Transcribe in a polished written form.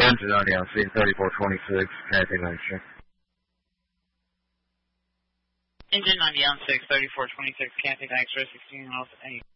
Engine 90 on scene, 3426, connecting Lancaster. Engine 90 on 6, 3426, connecting Lancaster, 16 miles, any.